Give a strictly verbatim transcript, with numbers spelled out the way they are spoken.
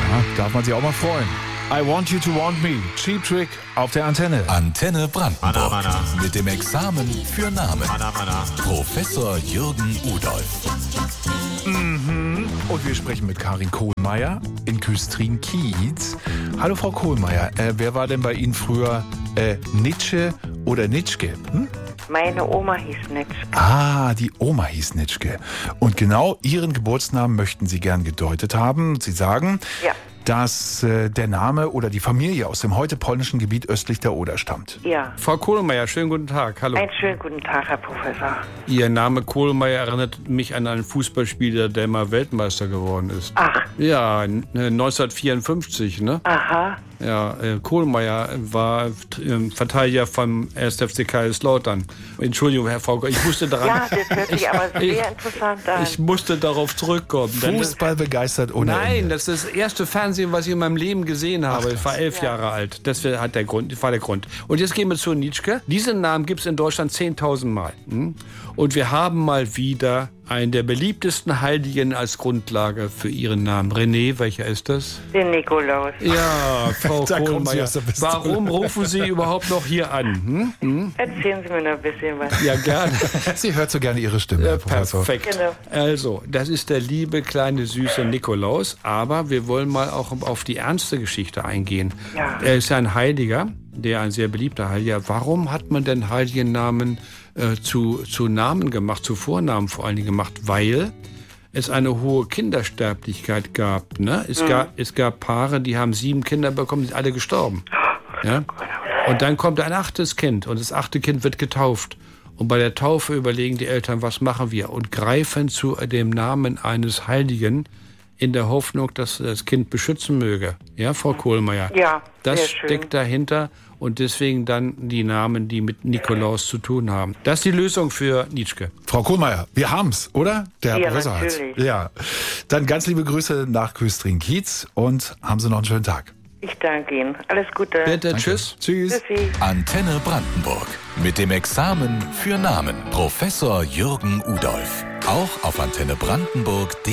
Ja, darf man sich auch mal freuen. I want you to want me. Cheap Trick auf der Antenne. Antenne Brandenburg. Mana, mana. Mit dem Examen für Namen. Mana, mana. Professor Jürgen Udolf. Mhm. Und wir sprechen mit Karin Kohlmeier in Küstrin-Kiez. Hallo Frau Kohlmeier, äh, wer war denn bei Ihnen früher äh, Nitsche oder Nitschke? Hm? Meine Oma hieß Nitschke. Ah, die Oma hieß Nitschke. Und genau Ihren Geburtsnamen möchten Sie gern gedeutet haben. Sie sagen, Ja. dass äh, der Name oder die Familie aus dem heute polnischen Gebiet östlich der Oder stammt. Ja. Frau Kohlmeier, schönen guten Tag. Hallo. Einen schönen guten Tag, Herr Professor. Ihr Name Kohlmeier erinnert mich an einen Fußballspieler, der mal Weltmeister geworden ist. Ach, Ja, n- neunzehnhundertvierundfünfzig, ne? aha. Ja, äh, Kohlmeier war äh, Verteidiger vom ersten F C Kaiserslautern. Entschuldigung, Herr Frau, ich musste daran... Ja, das hört sich aber sehr ich, interessant an. ich musste darauf zurückkommen. Denn das- Fußball begeistert ohne Nein, Ende. das ist das erste Fernsehen, was ich in meinem Leben gesehen habe. Ich war elf Jahre alt. Das wär- hat der Grund, das war der Grund. Und jetzt gehen wir zu Nitschke. Diesen Namen gibt es in Deutschland zehntausend Mal. Hm? Und wir haben mal wieder einen der beliebtesten Heiligen als Grundlage für ihren Namen. René, welcher ist das? Den Nikolaus. Ja, Frau Da kommen Sie Kohlmeier. aus der Pistole. Warum rufen Sie überhaupt noch hier an? Hm? Hm? Erzählen Sie mir noch ein bisschen was. Ja, gerne. Sie hört so gerne Ihre Stimme, Herr Professor. Perfekt. Genau. Also, das ist der liebe, kleine, süße Nikolaus. Aber wir wollen mal auch auf die ernste Geschichte eingehen. Ja. Er ist ja ein Heiliger, der ein sehr beliebter Heiliger. Warum hat man denn Heiligennamen äh, zu, zu Namen gemacht, zu Vornamen vor allen Dingen gemacht? Weil es eine hohe Kindersterblichkeit gab. Ne? Es, Mhm. gab es gab Paare, die haben sieben Kinder bekommen, sind alle gestorben. Ja? Und dann kommt ein achtes Kind und das achte Kind wird getauft. Und bei der Taufe überlegen die Eltern, was machen wir? Und greifen zu dem Namen eines Heiligen in der Hoffnung, dass das Kind beschützen möge. Ja, Frau Kohlmeier? Ja, Das sehr schön. steckt dahinter und deswegen dann die Namen, die mit Nikolaus zu tun haben. Das ist die Lösung für Nitschke. Frau Kohlmeier, wir haben's, oder? Der Herr Ja, Professor hat's. natürlich. Ja. Dann ganz liebe Grüße nach Küstrin-Kiez und haben Sie noch einen schönen Tag. Ich danke Ihnen. Alles Gute. Bitte, tschüss. Tschüss. Tschüssi. Antenne Brandenburg. Mit dem Examen für Namen. Professor Jürgen Udolf. Auch auf antenne brandenburg punkt de.